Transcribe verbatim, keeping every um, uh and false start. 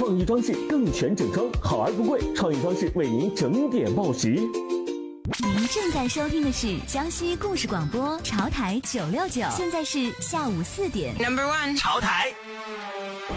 创意装饰更全整装，好而不贵。创意装饰为您整点报时。 您正在收听的是江西故事广播潮台九六九，现在是下午四点。 Number one， 潮台。